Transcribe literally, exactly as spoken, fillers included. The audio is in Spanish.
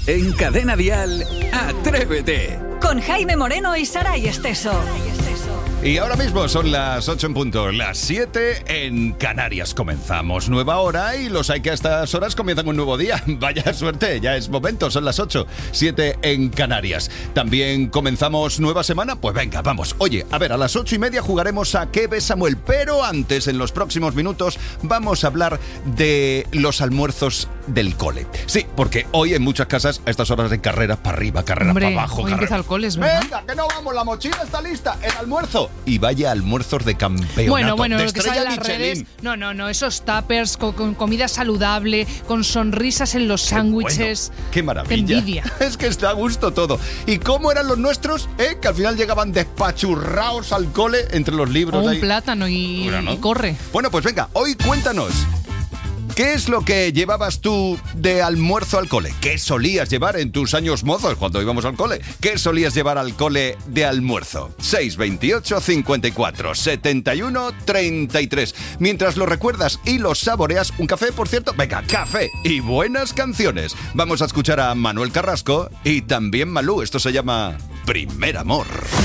En Cadena Dial, Atrévete. Con Jaime Moreno y Saray Esteso. Y ahora mismo son las ocho en punto, las siete en Canarias. Comenzamos nueva hora y los hay que a estas horas comienzan un nuevo día. Vaya suerte, ya es momento, son las ocho, siete en Canarias. También comenzamos nueva semana, pues venga, vamos. Oye, a ver, a las ocho y media jugaremos a ¿Qué ves, Samuel? Pero antes, en los próximos minutos, vamos a hablar de los almuerzos del cole. Sí, porque hoy en muchas casas a estas horas de carreras para arriba, carreras Hombre, para abajo. hoy carrera... empieza el cole, es verdad. Venga, que no vamos, la mochila está lista, el almuerzo. Y vaya almuerzos de campeonato. Bueno, bueno, de lo que sale en las Michelin. redes. No, no, no, esos tuppers con, con comida saludable, con sonrisas en los sándwiches. Bueno, qué maravilla. Qué envidia. Es que está a gusto todo. ¿Y cómo eran los nuestros? ¿Eh? Que al final llegaban despachurraos al cole entre los libros. O un ahí. plátano y, Bueno, ¿no? y corre. Bueno, pues venga, hoy cuéntanos. ¿Qué es lo que llevabas tú de almuerzo al cole? ¿Qué solías llevar en tus años mozos cuando íbamos al cole? ¿Qué solías llevar al cole de almuerzo? seis veintiocho, cincuenta y cuatro, setenta y uno, treinta y tres. Mientras lo recuerdas y lo saboreas, un café, por cierto. Venga, café y buenas canciones. Vamos a escuchar a Manuel Carrasco y también Malú. Esto se llama Primer Amor.